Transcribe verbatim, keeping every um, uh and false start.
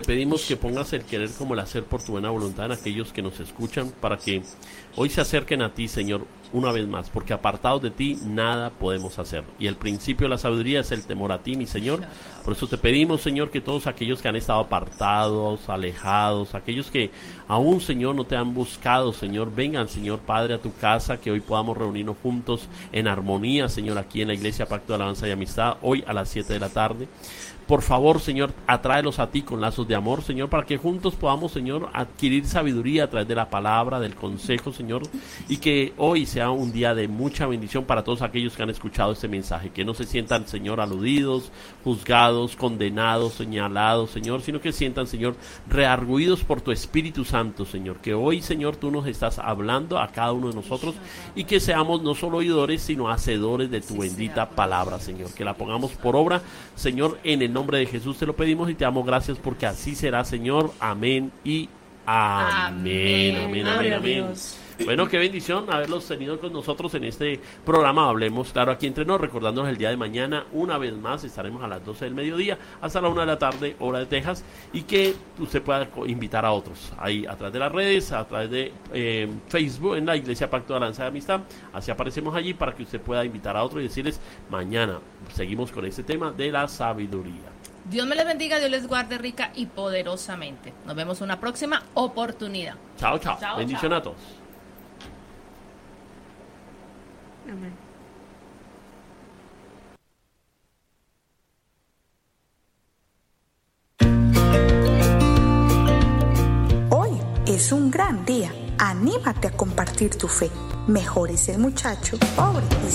pedimos que pongas el querer como el hacer por tu buena voluntad en aquellos que nos escuchan, para que hoy se acerquen a ti, Señor, una vez más, porque apartados de ti nada podemos hacer. Y el principio de la sabiduría es el temor a ti, mi Señor. Por eso te pedimos, Señor, que todos aquellos que han estado apartados, alejados, aquellos que aún, Señor, no te han buscado, Señor, vengan, Señor Padre, a tu casa, que hoy podamos reunirnos juntos en armonía, Señor, aquí en la Iglesia Pacto de Alabanza y Amistad, hoy a las siete de la tarde. Por favor, Señor, atráelos a ti con lazos de amor, Señor, para que juntos podamos, Señor, adquirir sabiduría a través de la palabra, del consejo, Señor, y que hoy sea un día de mucha bendición para todos aquellos que han escuchado este mensaje, que no se sientan, Señor, aludidos, juzgados, condenados, señalados, Señor, sino que sientan, Señor, reargüidos por tu Espíritu Santo, Señor, que hoy, Señor, tú nos estás hablando a cada uno de nosotros y que seamos no solo oidores, sino hacedores de tu bendita palabra, Señor, que la pongamos por obra, Señor, en el nombre de Jesús te lo pedimos y te damos gracias porque así será, Señor. Amén y amén. Amén, amén, amén, amén. Bueno, qué bendición haberlos tenido con nosotros en este programa Hablemos Claro aquí entre nos, recordándonos el día de mañana. Una vez más estaremos a las doce del mediodía hasta la una de la tarde, hora de Texas, y que usted pueda invitar a otros ahí a través de las redes, a través de eh, Facebook, en la Iglesia Pacto de Alabanza y Amistad. Así aparecemos allí para que usted pueda invitar a otros y decirles: mañana seguimos con este tema de la sabiduría. Dios me les bendiga, Dios les guarde rica y poderosamente. Nos vemos en una próxima oportunidad. Chao, chao. Chao, bendición chao. a todos. Amén. Hoy es un gran día. Anímate a compartir tu fe. Mejor es el muchacho pobre y